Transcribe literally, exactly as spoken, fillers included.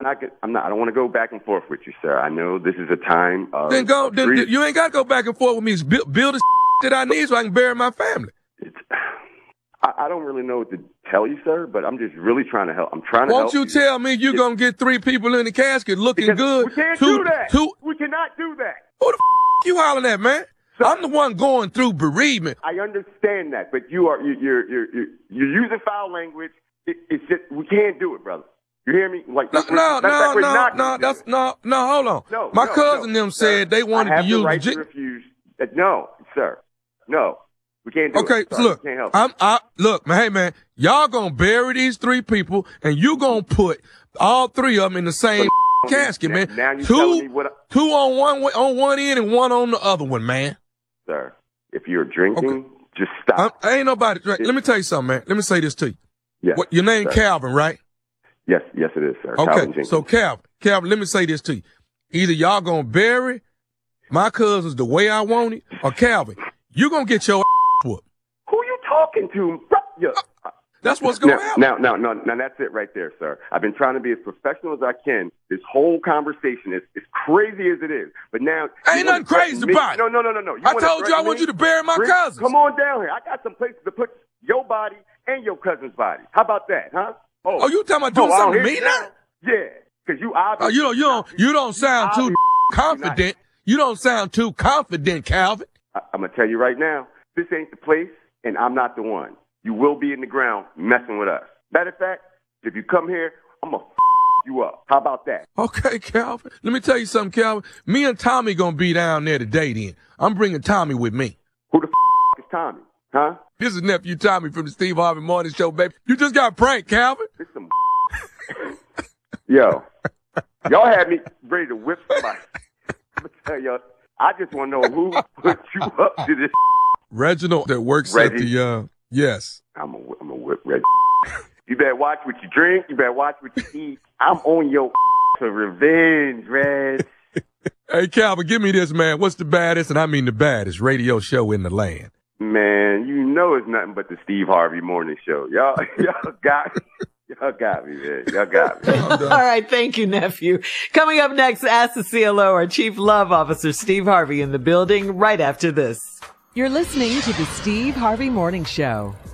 not. I'm not. I don't want to go back and forth with you, sir. I know this is a time of. Then go. Of Then, you ain't got to go back and forth with me. Build, build the that I need so I can bury my family. It's, I, I don't really know what to tell you, sir, but I'm just really trying to help. I'm trying to Won't help. Won't you tell me you're gonna get three people in the casket looking because good? We can't two, do that. Two, we cannot do that. Who the f- you hollering at, man? Sir, I'm the one going through bereavement. I understand that, but you are you, you're you're you're you're using foul language. It, it's just we can't do it, brother. You hear me? Like no, no, no, no, no. That's it. no, no. Hold on. No, my no, cousin no, them sir, said they wanted I have to use the right the. to refuse. Uh, no, sir. No, we can't do okay, it. Okay, look, can't help I'm, I look, man. Hey, man, y'all gonna bury these three people, and you gonna put all three of them in the same but, casket, now, man. Now you two, telling me what? I, two on one on one end and one on the other one, man. Sir, if you're drinking, okay. just stop. I'm, ain't nobody. It, Let me tell you something, man. Let me say this to you. Yes, what, your name sir. Calvin, right? Yes, yes, it is, sir. Okay, Calvin so Calvin, Calvin, let me say this to you. Either y'all gonna bury my cousins the way I want it, or Calvin, you gonna get your ass whooped. Who you talking to? Yeah. Uh, that's what's gonna now, happen. Now, now, now, now, that's it right there, sir. I've been trying to be as professional as I can. This whole conversation is as crazy as it is, but now ain't nothing crazy me. about it. No, no, no, no, no. You I told you I want me? you to bury my Bring, cousins. Come on down here. I got some places to put your body and your cousin's body. How about that, huh? Oh, oh you talking about doing oh, something to me now? Yeah, because you obviously. Oh, you don't, you don't, you don't sound too confident. You don't sound too confident, Calvin. I, I'm gonna tell you right now, this ain't the place, and I'm not the one. You will be in the ground messing with us. Matter of fact, if you come here, I'm gonna f- you up. How about that? Okay, Calvin. Let me tell you something, Calvin. Me and Tommy gonna be down there today. Then I'm bringing Tommy with me. Who the f- is Tommy? Huh? This is nephew Tommy from the Steve Harvey Morning Show, baby. You just got pranked, Calvin. This some Yo, y'all had me ready to whip somebody. I'm gonna tell y'all, I just want to know who put you up to this. Reginald that works Reggie. at the, uh, yes. I'm a, I'm a whip Reggie. You better watch what you drink. You better watch what you eat. I'm on your for revenge, Reg. Hey, Calvin, give me this, man. What's the baddest, and I mean the baddest, radio show in the land? Man, you know it's nothing but the Steve Harvey Morning Show. Y'all, y'all got me. Y'all got me, man. Y'all got me. All right. Thank you, nephew. Coming up next, Ask the C L O, our Chief Love Officer, Steve Harvey, in the building right after this. You're listening to the Steve Harvey Morning Show.